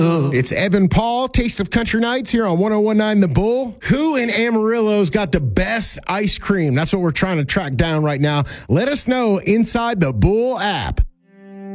It's Evan Paul, Taste of Country Nights here on 1019 The Bull. Who in Amarillo's got the best ice cream? That's what we're trying to track down right now. Let us know inside the Bull app.